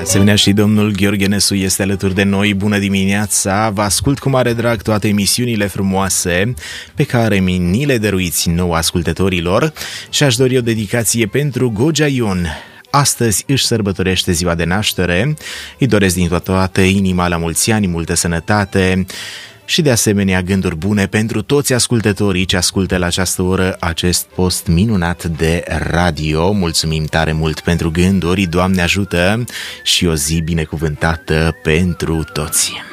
Asemenea și domnul Gheorghe Nesu este alături de noi. Bună dimineața! Vă ascult cu mare drag toate emisiunile frumoase pe care ni le dăruiți nouă ascultătorilor și aș dori o dedicație pentru Gogea Ion. Astăzi își sărbătorește ziua de naștere. Îi doresc din toată inima la mulți ani, multă sănătate și de asemenea gânduri bune pentru toți ascultătorii ce ascultă la această oră acest post minunat de radio. Mulțumim tare mult pentru gânduri, Doamne ajută și o zi binecuvântată pentru toți!